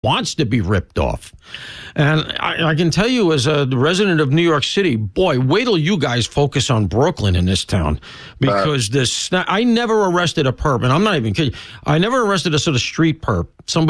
wants to be ripped off. And I can tell you, as a resident of New York City, boy, wait till you guys focus on Brooklyn in this town, because I never arrested a perp, and I'm not even kidding. I never arrested a sort of street perp, somebody